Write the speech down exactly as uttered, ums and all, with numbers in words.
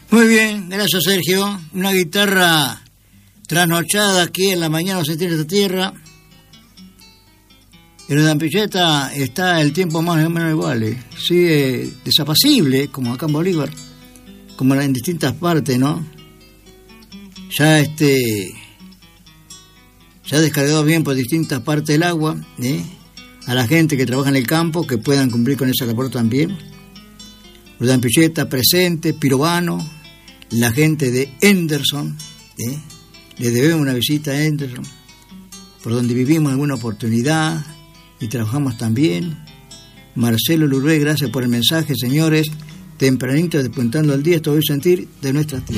Muy bien, gracias Sergio. Una guitarra trasnochada aquí en la mañana, sentir esta tierra. En la Dampilleta está el tiempo más o menos igual, ¿eh? Sigue desapacible, como acá en Bolívar, como en distintas partes, ¿no? Ya este se ha descargado bien por distintas partes del agua, ¿eh? A la gente que trabaja en el campo, que puedan cumplir con esa labor también. La Dampilleta presente, Pirobano, la gente de Henderson, ¿eh? Le debemos una visita a Henderson, por donde vivimos alguna oportunidad y trabajamos también. Marcelo Lurbé, gracias por el mensaje, señores. Tempranito, despuntando el día, esto voy a sentir de nuestras tierras.